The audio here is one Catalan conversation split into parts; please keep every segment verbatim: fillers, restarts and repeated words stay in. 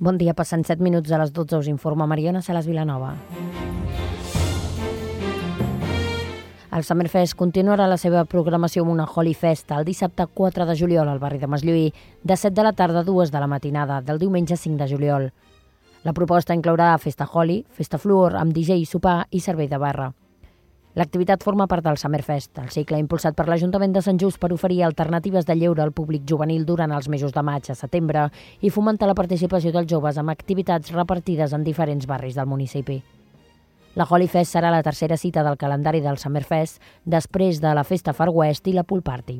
Bon dia, passant set minuts a les dotze, us informa Mariona Salas Vilanova. El Summerfest continuarà la seva programació amb una Holi Fest el dissabte quatre de juliol al barri de Maslloí, de set de la tarda a dues de la matinada, del diumenge cinc de juliol. La proposta inclourà festa Holi, festa Fluor, amb D J, sopar i servei de barra. L'activitat forma part del Summerfest, el cicle impulsat per l'Ajuntament de Sant Just per oferir alternatives de lleure al públic juvenil durant els mesos de maig a setembre i fomentar la participació dels joves amb activitats repartides en diferents barris del municipi. La Holi Fest serà la tercera cita del calendari del Summerfest després de la festa Far West i la Pool Party.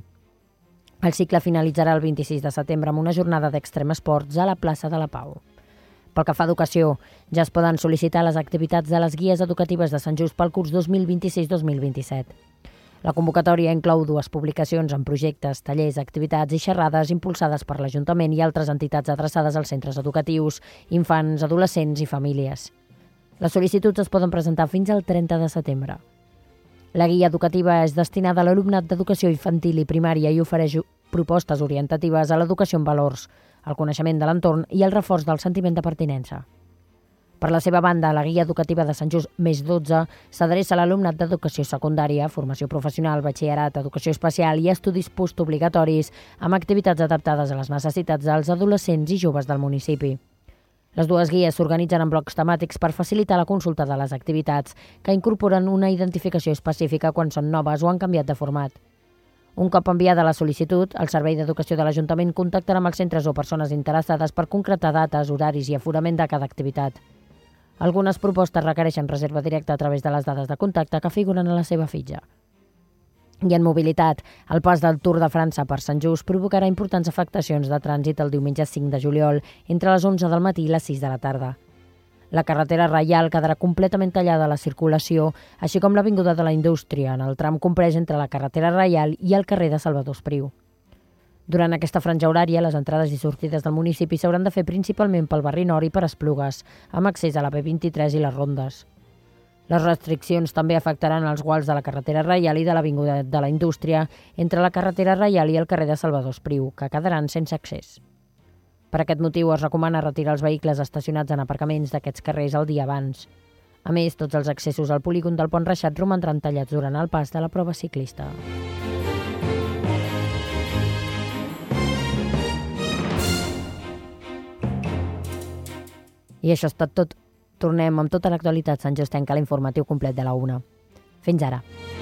El cicle finalitzarà el vint-i-sis de setembre amb una jornada d'Extreme Sports a la plaça de la Pau. Pel que fa a educació, ja es poden sol·licitar les activitats de les guies educatives de Sant Just pel curs dos mil vint-i-sis dos mil vint-i-set. La convocatòria inclou dues publicacions en projectes, tallers, activitats i xerrades impulsades per l'Ajuntament i altres entitats adreçades als centres educatius, infants, adolescents i famílies. Les sol·licituds es poden presentar fins al trenta de setembre. La guia educativa és destinada a l'alumnat d'educació infantil i primària i ofereix propostes orientatives a l'educació en valors, el coneixement de l'entorn i el reforç del sentiment de pertinença. Per la seva banda, la guia educativa de Sant Just més dotze s'adreça a l'alumnat d'educació secundària, formació professional, batxillerat, educació especial i estudis postobligatoris amb activitats adaptades a les necessitats dels adolescents i joves del municipi. Les dues guies s'organitzen en blocs temàtics per facilitar la consulta de les activitats que incorporen una identificació específica quan són noves o han canviat de format. Un cop enviada la sol·licitud, el Servei d'Educació de l'Ajuntament contactarà amb els centres o persones interessades per concretar dates, horaris i aforament de cada activitat. Algunes propostes requereixen reserva directa a través de les dades de contacte que figuren a la seva fitxa. I en mobilitat, el pas del Tour de França per Sant Just provocarà importants afectacions de trànsit el diumenge cinc de juliol entre les onze del matí i les sis de la tarda. La carretera Reial quedarà completament tallada a la circulació, així com l'Avinguda de la Indústria, en el tram comprès entre la carretera Reial i el carrer de Salvador Espriu. Durant aquesta franja horària, les entrades i sortides del municipi s'hauran de fer principalment pel barri nord i per Esplugues, amb accés a la B vint-i-tres i les rondes. Les restriccions també afectaran els guals de la carretera Reial i de l'Avinguda de la Indústria entre la carretera Reial i el carrer de Salvador Espriu, que quedaran sense accés. Per aquest motiu es recomana retirar els vehicles estacionats en aparcaments d'aquests carrers el dia abans. A més, tots els accessos al polígon del Pont Reixat romandran tallats durant el pas de la prova ciclista. I això ha estat tot. Tornem amb tota l'actualitat santjostenca a l'informatiu complet de la una. Fins ara.